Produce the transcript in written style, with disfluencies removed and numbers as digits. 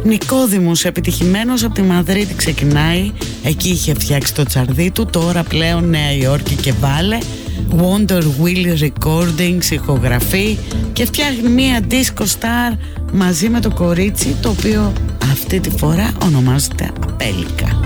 Νικόδημος, επιτυχημένος από τη Μαδρίτη ξεκινάει. Εκεί είχε φτιάξει το τσαρδί του. Τώρα πλέον Νέα Υόρκη και Βάλε. Wonder Wheel Recordings ηχογραφεί και φτιάχνει μία disco star μαζί με το κορίτσι, το οποίο αυτή τη φορά ονομάζεται Απέλικα.